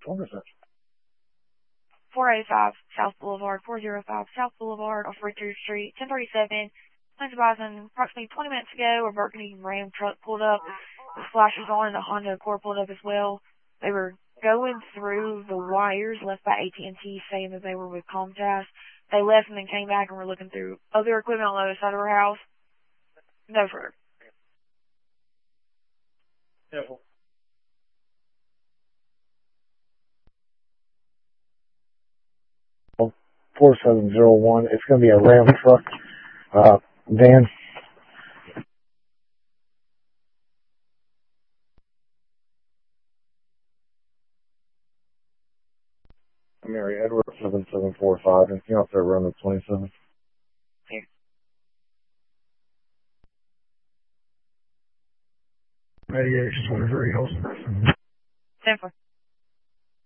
What is that? 405 South Boulevard, 405 South Boulevard off Richard Street, 1037. Plains Bison, approximately 20 minutes ago, a Burgundy Ram truck pulled up. The flash was on and a Honda Accord pulled up as well. They were going through the wires left by AT&T saying that they were with Comcast. They left and then came back and were looking through other equipment on the other side of our house. No further. Careful. Well, 4701. It's going to be a Ram truck, van. Mary Edward 7745. Anything else there around the 27? Here. Radiation, whatever else. 10-4.